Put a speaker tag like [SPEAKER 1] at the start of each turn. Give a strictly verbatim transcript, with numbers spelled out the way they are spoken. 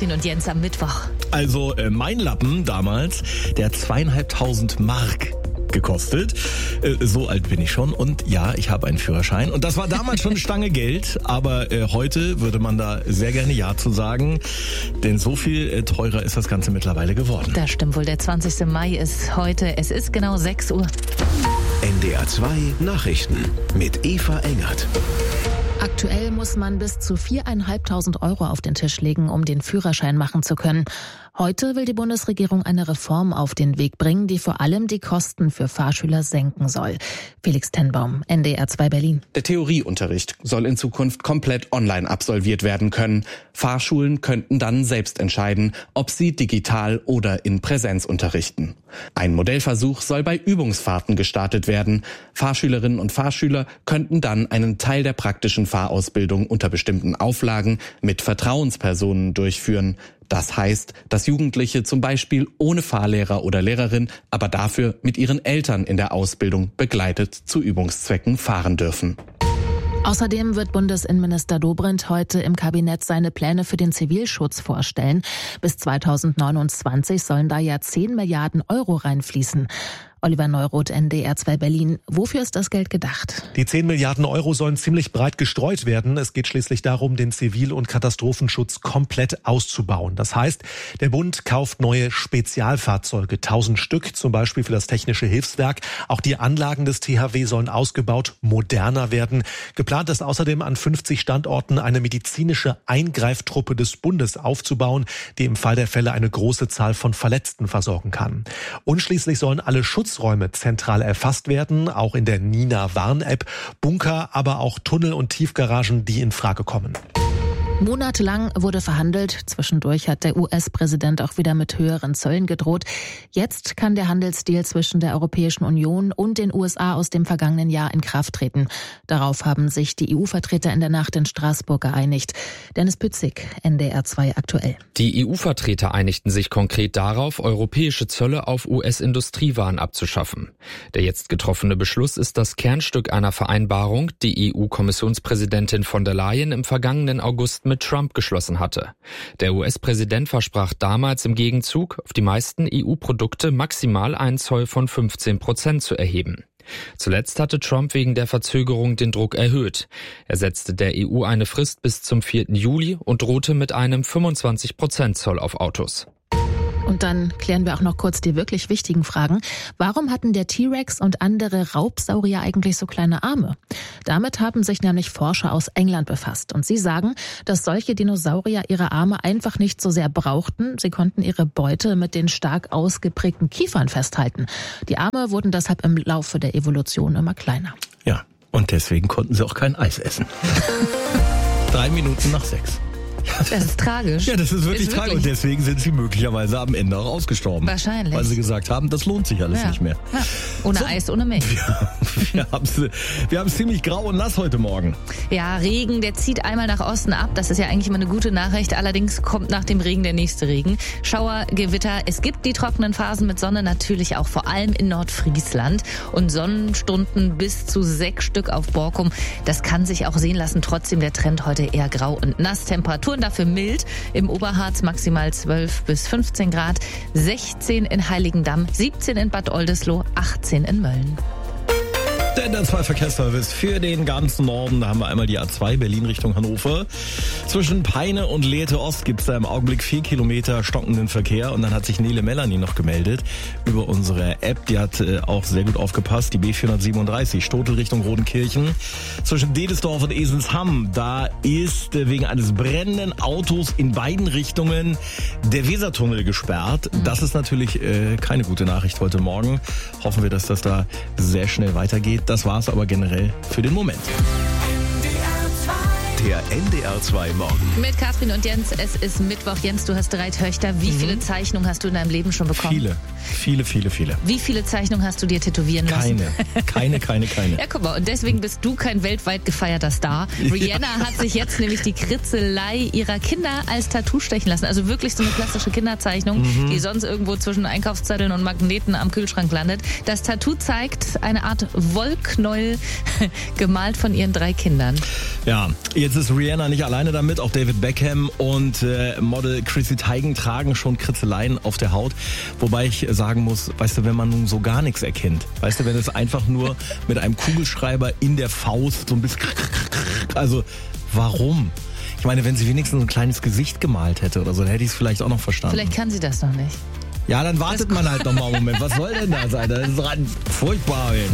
[SPEAKER 1] Katrin und Jens am Mittwoch.
[SPEAKER 2] Also äh, mein Lappen damals, der hat zweieinhalbtausend Mark gekostet. Äh, so alt bin ich schon und ja, ich habe einen Führerschein. Und das war damals schon eine Stange Geld, aber äh, heute würde man da sehr gerne Ja zu sagen, denn so viel äh, teurer ist das Ganze mittlerweile geworden.
[SPEAKER 1] Das stimmt wohl, der zwanzigste Mai ist heute. Es ist genau sechs Uhr.
[SPEAKER 3] N D R zwei Nachrichten mit Eva Engert.
[SPEAKER 1] Aktuell muss man bis zu viertausendfünfhundert Euro auf den Tisch legen, um den Führerschein machen zu können. Heute will die Bundesregierung eine Reform auf den Weg bringen, die vor allem die Kosten für Fahrschüler senken soll. Felix Tenbaum, N D R zwei Berlin.
[SPEAKER 4] Der Theorieunterricht soll in Zukunft komplett online absolviert werden können. Fahrschulen könnten dann selbst entscheiden, ob sie digital oder in Präsenz unterrichten. Ein Modellversuch soll bei Übungsfahrten gestartet werden. Fahrschülerinnen und Fahrschüler könnten dann einen Teil der praktischen Fahrausbildung unter bestimmten Auflagen mit Vertrauenspersonen durchführen. Das heißt, dass Jugendliche zum Beispiel ohne Fahrlehrer oder Lehrerin, aber dafür mit ihren Eltern in der Ausbildung begleitet zu Übungszwecken fahren dürfen.
[SPEAKER 1] Außerdem wird Bundesinnenminister Dobrindt heute im Kabinett seine Pläne für den Zivilschutz vorstellen. Bis zweitausendneunundzwanzig sollen da ja zehn Milliarden Euro reinfließen. Oliver Neuroth, N D R zwei Berlin. Wofür ist das Geld gedacht?
[SPEAKER 5] Die zehn Milliarden Euro sollen ziemlich breit gestreut werden. Es geht schließlich darum, den Zivil- und Katastrophenschutz komplett auszubauen. Das heißt, der Bund kauft neue Spezialfahrzeuge, tausend Stück, zum Beispiel für das Technische Hilfswerk. Auch die Anlagen des T H W sollen ausgebaut, moderner werden. Geplant ist außerdem an fünfzig Standorten eine medizinische Eingreiftruppe des Bundes aufzubauen, die im Fall der Fälle eine große Zahl von Verletzten versorgen kann. Und schließlich sollen alle Schutz Räume zentral erfasst werden, auch in der Nina-Warn-App, Bunker, aber auch Tunnel und Tiefgaragen, die in Frage kommen.
[SPEAKER 1] Monatelang wurde verhandelt. Zwischendurch hat der U S-Präsident auch wieder mit höheren Zöllen gedroht. Jetzt kann der Handelsdeal zwischen der Europäischen Union und den U S A aus dem vergangenen Jahr in Kraft treten. Darauf haben sich die E U-Vertreter in der Nacht in Straßburg geeinigt. Dennis Pützig, N D R zwei aktuell.
[SPEAKER 6] Die E U-Vertreter einigten sich konkret darauf, europäische Zölle auf U S-Industriewaren abzuschaffen. Der jetzt getroffene Beschluss ist das Kernstück einer Vereinbarung, die E U-Kommissionspräsidentin von der Leyen im vergangenen August mit Trump geschlossen hatte. Der U S-Präsident versprach damals im Gegenzug, auf die meisten E U-Produkte maximal einen Zoll von fünfzehn Prozent zu erheben. Zuletzt hatte Trump wegen der Verzögerung den Druck erhöht. Er setzte der E U eine Frist bis zum vierten Juli und drohte mit einem fünfundzwanzig Prozent Zoll auf Autos.
[SPEAKER 1] Und dann klären wir auch noch kurz die wirklich wichtigen Fragen. Warum hatten der T-Rex und andere Raubsaurier eigentlich so kleine Arme? Damit haben sich nämlich Forscher aus England befasst. Und sie sagen, dass solche Dinosaurier ihre Arme einfach nicht so sehr brauchten. Sie konnten ihre Beute mit den stark ausgeprägten Kiefern festhalten. Die Arme wurden deshalb im Laufe der Evolution immer kleiner.
[SPEAKER 2] Ja, und deswegen konnten sie auch kein Eis essen. Drei Minuten nach sechs.
[SPEAKER 1] Das ist tragisch.
[SPEAKER 2] Ja, das ist wirklich
[SPEAKER 1] ist
[SPEAKER 2] tragisch.
[SPEAKER 1] wirklich.
[SPEAKER 2] Und deswegen sind sie möglicherweise am Ende auch ausgestorben.
[SPEAKER 1] Wahrscheinlich.
[SPEAKER 2] Weil sie gesagt haben, das lohnt sich alles
[SPEAKER 1] ja.
[SPEAKER 2] nicht mehr.
[SPEAKER 1] Ja. Ohne
[SPEAKER 2] so.
[SPEAKER 1] Eis, ohne Milch.
[SPEAKER 2] Ja, wir haben es wir haben's ziemlich grau und nass heute Morgen.
[SPEAKER 1] Ja, Regen, der zieht einmal nach Osten ab. Das ist ja eigentlich immer eine gute Nachricht. Allerdings kommt nach dem Regen der nächste Regen. Schauer, Gewitter. Es gibt die trockenen Phasen mit Sonne, natürlich auch vor allem in Nordfriesland. Und Sonnenstunden bis zu sechs Stück auf Borkum. Das kann sich auch sehen lassen. Trotzdem der Trend heute eher grau und nass. Temperaturen dafür mild. Im Oberharz maximal zwölf bis fünfzehn Grad, sechzehn in Heiligendamm, siebzehn in Bad Oldesloe, achtzehn in Mölln.
[SPEAKER 2] Der N D R zwei Verkehrsservice für den ganzen Norden. Da haben wir einmal die A zwei Berlin Richtung Hannover. Zwischen Peine und Lehrte Ost gibt es da im Augenblick vier Kilometer stockenden Verkehr. Und dann hat sich Nele Melanie noch gemeldet über unsere App. Die hat äh, auch sehr gut aufgepasst. Die B vierhundertsiebenunddreißig, Stotel Richtung Rodenkirchen. Zwischen Dedesdorf und Esensham. Da ist äh, wegen eines brennenden Autos in beiden Richtungen der Wesertunnel gesperrt. Das ist natürlich äh, keine gute Nachricht heute Morgen. Hoffen wir, dass das da sehr schnell weitergeht. Das war's aber generell für den Moment.
[SPEAKER 3] Der N D R zwei Morgen.
[SPEAKER 1] Mit Katrin und Jens, es ist Mittwoch. Jens, du hast drei Töchter. Wie mhm. viele Zeichnungen hast du in deinem Leben schon bekommen?
[SPEAKER 2] Viele, viele, viele, viele.
[SPEAKER 1] Wie viele Zeichnungen hast du dir tätowieren lassen?
[SPEAKER 2] Keine, keine, keine, keine.
[SPEAKER 1] Ja, guck mal, und deswegen bist du kein weltweit gefeierter Star. Rihanna ja. hat sich jetzt nämlich die Kritzelei ihrer Kinder als Tattoo stechen lassen. Also wirklich so eine klassische Kinderzeichnung, mhm. die sonst irgendwo zwischen Einkaufszetteln und Magneten am Kühlschrank landet. Das Tattoo zeigt eine Art Wollknäuel, gemalt von ihren drei Kindern.
[SPEAKER 2] Ja, jetzt jetzt ist Rihanna nicht alleine damit, auch David Beckham und äh, Model Chrissy Teigen tragen schon Kritzeleien auf der Haut. Wobei ich sagen muss, weißt du, wenn man nun so gar nichts erkennt, weißt du, wenn es einfach nur mit einem Kugelschreiber in der Faust so ein bisschen, also warum? Ich meine, wenn sie wenigstens ein kleines Gesicht gemalt hätte oder so, dann hätte ich es vielleicht auch noch verstanden.
[SPEAKER 1] Vielleicht kann sie das noch nicht.
[SPEAKER 2] Ja, dann wartet man halt noch mal einen Moment. Was soll denn das, Alter? Das ist furchtbar, ey.